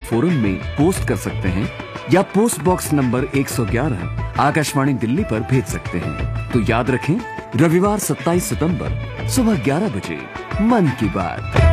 Forum में post कर सकते हैं या post box number 111 Akashvani Delhi पर भेज सकते हैं। तो याद रखें, रविवार 27 सितंबर सुबह 11 बजे मन की बात।